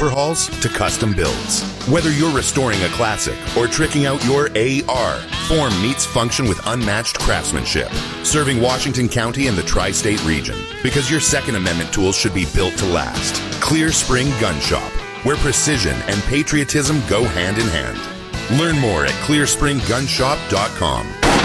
overhauls to custom builds. Whether you're restoring a classic or tricking out your AR, Form meets function with unmatched craftsmanship, serving Washington County and the tri-state region. Because your Second Amendment tools should be built to last. Clear Spring Gun Shop, where precision and patriotism go hand in hand. Learn more at clearspringgunshop.com.